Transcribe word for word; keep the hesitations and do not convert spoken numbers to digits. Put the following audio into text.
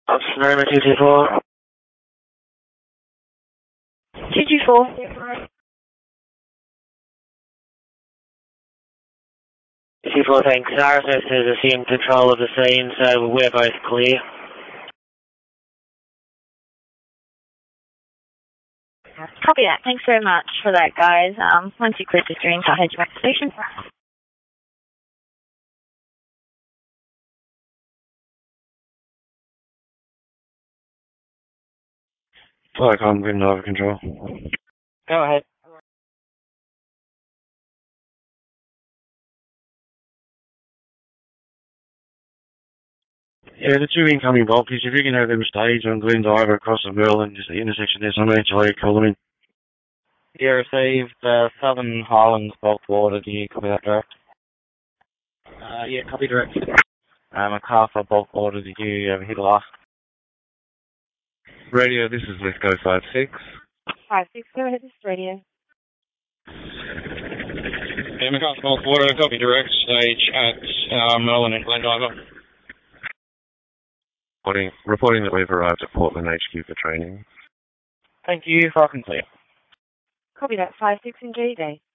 November two two four. two two four. two four, thanks. R S S is assumed control of the scene, so we're both clear. Copy that. Thanks very much for that, guys. Um, once you clear the stream, I'll head you back to the station. Like I'm getting over control. Go ahead. Yeah, the two incoming bulkies, if you can have them stage on Glen Diver across the Merlin, just the intersection there, some H L A, call them in. You received uh, Southern Highlands bulk water. Do you copy that direct? Uh, yeah, copy direct. Um, MacArthur bulk water. Did you uh, hit a last? Radio, this is Lithgow five six. five six, go ahead, this is radio. Yeah, MacArthur bulk water. Copy direct. Stage at uh, Merlin and Glen Diver. Reporting, reporting that we've arrived at Portland H Q for training. Thank you. Fucking clear. Copy that, five six in G D.